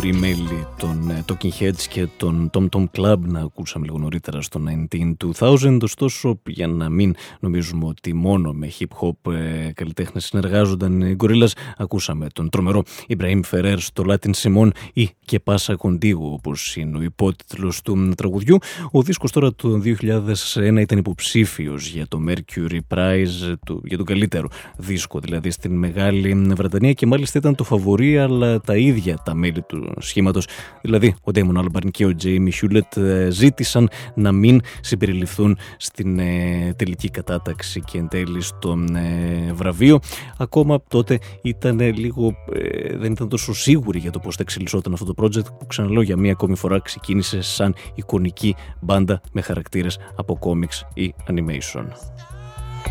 πολύ μέλη των Talking Heads και των Tom Tom Club να ακούσαμε λίγο νωρίτερα στο 192000. Ωστόσο, για να μην νομίζουμε ότι μόνο με hip-hop καλλιτέχνες συνεργάζονταν οι Gorillaz, ακούσαμε τον τρομερό Ibrahim Ferrer στο Latin Simon ή και Pasa Contigo, όπως είναι ο υπότιτλος του τραγουδιού. Ο δίσκος τώρα το 2001 ήταν υποψήφιος για το Mercury Prize, για τον καλύτερο δίσκο δηλαδή στην Μεγάλη Βρετανία, και μάλιστα ήταν το φαβορί, αλλά τα ίδια τα μέλη του σχήματος, δηλαδή ο Damon Albarn και ο Jamie Hewlett, ζήτησαν να μην συμπεριληφθούν στην τελική κατάταξη και εν τέλει στο βραβείο. Ακόμα τότε ήταν λίγο, δεν ήταν τόσο σίγουροι για το πώς θα εξελισσόταν αυτό το project, που ξαναλέω για μία ακόμη φορά ξεκίνησε σαν εικονική μπάντα με χαρακτήρες από comics ή animation.